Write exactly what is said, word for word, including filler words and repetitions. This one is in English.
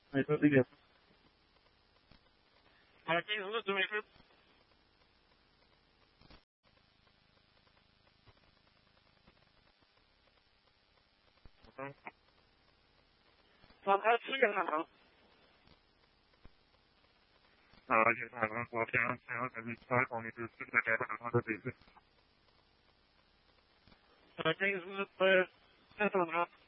I totally get. Uh, can you listen to me, sir? Okay. Well, that's the number. Uh, yes, I want to walk downtown and we start on it to sit back at another visit. Uh, can you listen to the